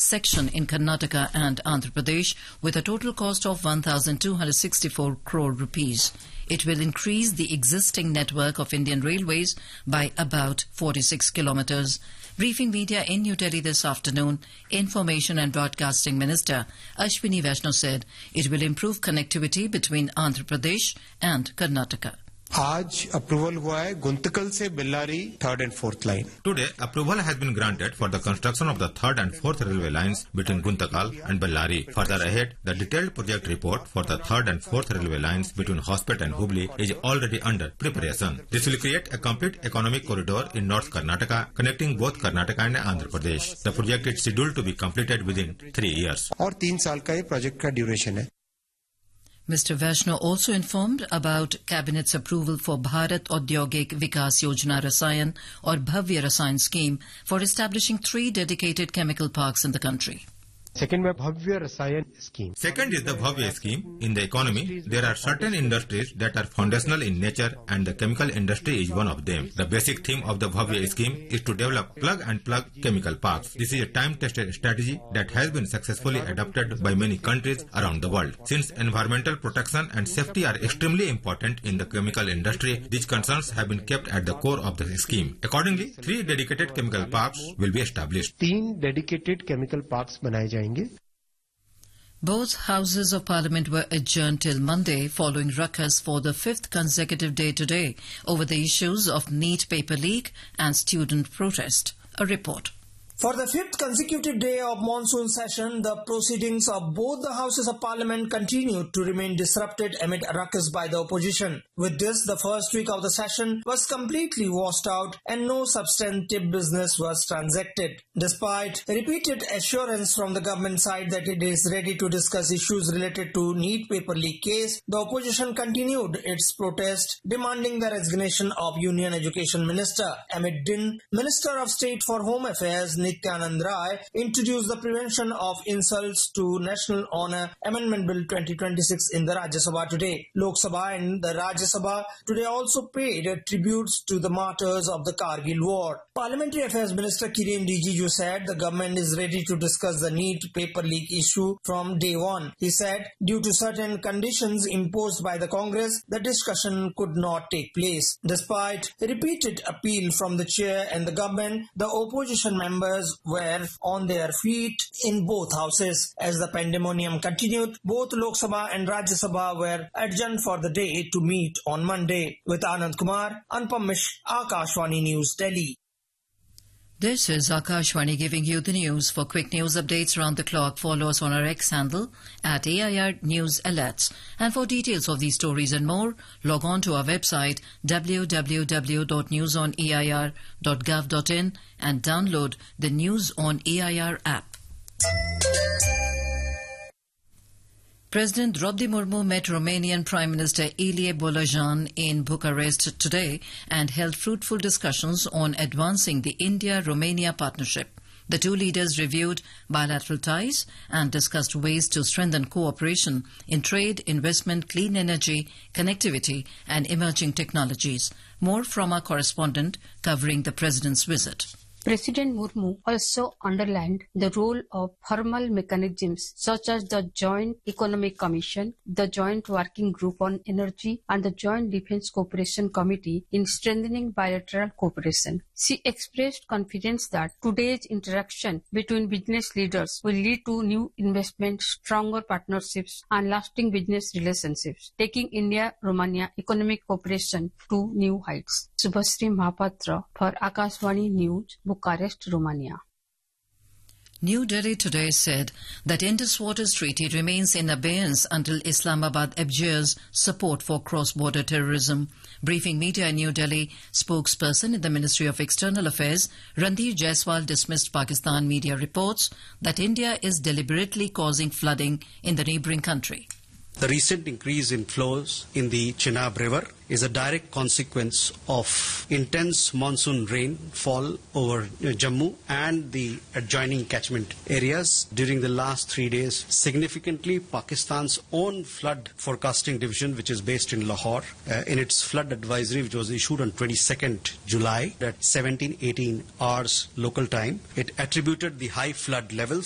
section in Karnataka and Andhra Pradesh with a total cost of 1,264 crore rupees. It will increase the existing network of Indian Railways by about 46 kilometres. Briefing media in New Delhi this afternoon, Information and Broadcasting Minister Ashwini Vaishnaw said it will improve connectivity between Andhra Pradesh and Karnataka. आज approval हुआ है गुंतकल से Bellary third and fourth line. Today, approval has been granted for the construction of the third and fourth railway lines between Guntakal and Bellary. Further ahead, the detailed project report for the third and fourth railway lines between Hospet and Hubli is already under preparation. This will create a complete economic corridor in North Karnataka, connecting both Karnataka and Andhra Pradesh. The project is scheduled to be completed within 3 years. और 3 साल का ये project का duration है. Mr. Vaishnaw also informed about Cabinet's approval for Bharat Audyogik Vikas Yojana Rasayan or Bhavya Rasayan scheme for establishing 3 dedicated chemical parks in the country. Second में भव्य रसायन scheme. Second is the Bhavya scheme. In the economy, there are certain industries that are foundational in nature and the chemical industry is one of them. The basic theme of the Bhavya scheme is to develop plug-and-plug chemical parks. This is a time-tested strategy that has been successfully adopted by many countries around the world. Since environmental protection and safety are extremely important in the chemical industry, these concerns have been kept at the core of the scheme. Accordingly, 3 dedicated chemical parks will be established. 3 dedicated chemical parks बनाए जाएंगे. Both houses of parliament were adjourned till Monday following ruckus for the 5th consecutive day today over the issues of NEET paper leak and student protest. A report. For the 5th consecutive day of monsoon session, the proceedings of both the Houses of Parliament continued to remain disrupted amid ruckus by the opposition. With this, the first week of the session was completely washed out and no substantive business was transacted. Despite repeated assurance from the government side that it is ready to discuss issues related to NEET paper leak case, the opposition continued its protest, demanding the resignation of Union Education Minister. Amit Din, Minister of State for Home Affairs, Nityanand Rai, introduced the Prevention of Insults to National Honour Amendment Bill 2026 in the Rajya Sabha today. Lok Sabha and the Rajya Sabha today also paid tributes to the martyrs of the Kargil War. Parliamentary Affairs Minister Kiren Rijiju said the government is ready to discuss the NEET paper leak issue from day one. He said due to certain conditions imposed by the Congress, the discussion could not take place. Despite repeated appeal from the chair and the government, the opposition members were on their feet in both houses. As the pandemonium continued, both Lok Sabha and Rajya Sabha were adjourned for the day to meet on Monday. With Anand Kumar, Anupam Mishra, Akashvani News, Delhi. This is Akashvani giving you the news. For quick news updates around the clock, follow us on our X handle at AIR News Alerts. And for details of these stories and more, log on to our website www.newsonair.gov.in and download the News on AIR app. President Draupadi Murmu met Romanian Prime Minister Ilie Bolojan in Bucharest today and held fruitful discussions on advancing the India-Romania partnership. The two leaders reviewed bilateral ties and discussed ways to strengthen cooperation in trade, investment, clean energy, connectivity and emerging technologies. More from our correspondent covering the President's visit. President Murmu also underlined the role of formal mechanisms such as the Joint Economic Commission, the Joint Working Group on Energy and the Joint Defence Cooperation Committee in strengthening bilateral cooperation. She expressed confidence that today's interaction between business leaders will lead to new investments, stronger partnerships and lasting business relationships, taking India-Romania economic cooperation to new heights. Subhasri Mahapatra for Akashvani News, Bucharest, Romania. New Delhi today said that Indus Waters Treaty remains in abeyance until Islamabad abjures support for cross-border terrorism. Briefing media in New Delhi, spokesperson in the Ministry of External Affairs, Randhir Jaiswal, dismissed Pakistan media reports that India is deliberately causing flooding in the neighbouring country. The recent increase in flows in the Chenab River is a direct consequence of intense monsoon rainfall over Jammu and the adjoining catchment areas during the last 3 days. Significantly, Pakistan's own flood forecasting division, which is based in Lahore, in its flood advisory, which was issued on 22nd July at 17:18 hours local time, it attributed the high flood levels